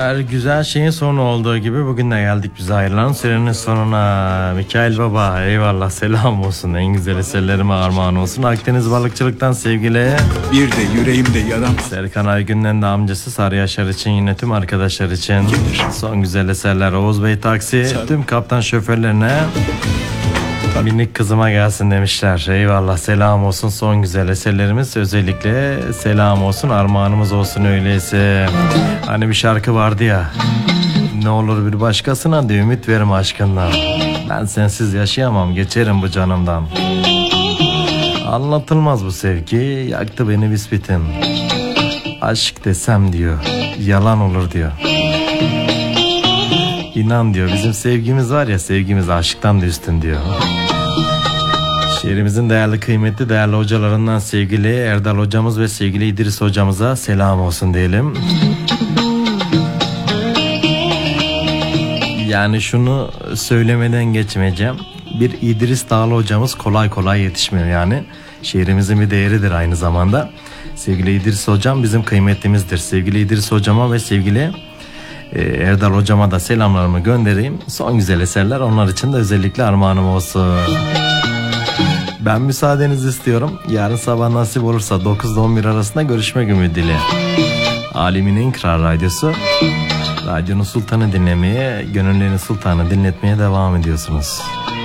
Her güzel şeyin sonu olduğu gibi bugün de geldik biz ayrılan serinin sonuna. Mikail Baba eyvallah, selam olsun, en güzel eserlerime armağan olsun. Akdeniz Balıkçılık'tan sevgili. Bir de yüreğimde yaram. Serkan Aygün'den de amcası Sarı Yaşar için, yine tüm arkadaşlar için. Gelir. Son güzel eserler Oğuz Bey Taksi, tüm kaptan şoförlerine. Minik kızıma gelsin demişler. Eyvallah, selam olsun. Son güzel eserlerimiz özellikle selam olsun, armağanımız olsun öyleyse. Hani bir şarkı vardı ya, ne olur bir başkasına da ümit verme aşkından. Ben sensiz yaşayamam, geçerim bu canımdan. Anlatılmaz bu sevgi, yaktı beni büsbütün. Aşk desem diyor, yalan olur diyor. İnan diyor, bizim sevgimiz var ya, sevgimiz aşktan da üstün diyor. Şehrimizin değerli, kıymetli, değerli hocalarından sevgili Erdal hocamız ve sevgili İdris hocamıza selam olsun diyelim. Yani şunu söylemeden geçmeyeceğim. Bir İdris Dağlı hocamız kolay kolay yetişmiyor yani. Şehrimizin bir değeridir aynı zamanda. Sevgili İdris hocam bizim kıymetlimizdir. Sevgili İdris hocama ve sevgili Erdal hocama da selamlarımı göndereyim. Son güzel eserler onlar için de özellikle armağanım olsun. Ben müsaadenizi istiyorum. Yarın sabah nasip olursa 9 ile 11 arasında görüşmek ümidiyle. Alemin en kral radyosu. Radyonun sultanı dinlemeye, gönüllerin sultanı dinletmeye devam ediyorsunuz.